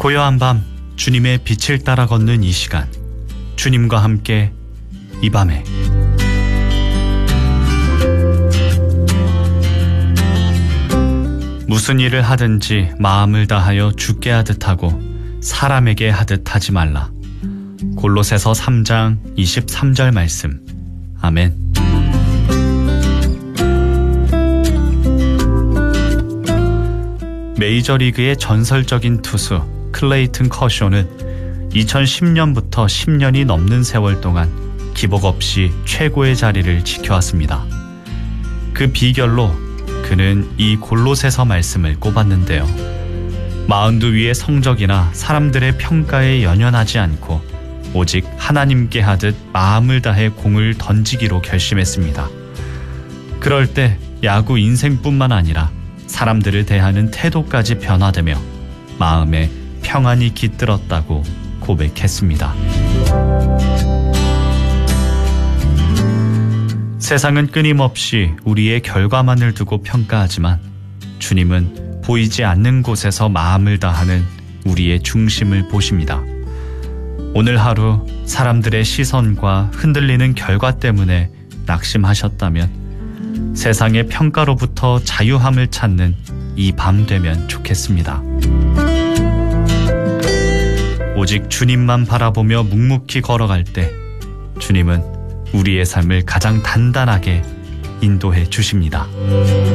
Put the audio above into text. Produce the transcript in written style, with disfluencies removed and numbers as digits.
고요한 밤 주님의 빛을 따라 걷는 이 시간, 주님과 함께 이 밤에 무슨 일을 하든지 마음을 다하여 주께 하듯 하고 사람에게 하듯 하지 말라. 골로새서 3장 23절 말씀. 아멘. 메이저리그의 전설적인 투수 클레이튼 커쇼는 2010년부터 10년이 넘는 세월 동안 기복 없이 최고의 자리를 지켜왔습니다. 그 비결로 그는 이 골로새서 말씀을 꼽았는데요. 마운드 위의 성적이나 사람들의 평가에 연연하지 않고 오직 하나님께 하듯 마음을 다해 공을 던지기로 결심했습니다. 그럴 때 야구 인생뿐만 아니라 사람들을 대하는 태도까지 변화되며 마음에 평안이 깃들었다고 고백했습니다. 세상은 끊임없이 우리의 결과만을 두고 평가하지만 주님은 보이지 않는 곳에서 마음을 다하는 우리의 중심을 보십니다. 오늘 하루 사람들의 시선과 흔들리는 결과 때문에 낙심하셨다면 세상의 평가로부터 자유함을 찾는 이 밤 되면 좋겠습니다. 오직 주님만 바라보며 묵묵히 걸어갈 때 주님은 우리의 삶을 가장 단단하게 인도해 주십니다.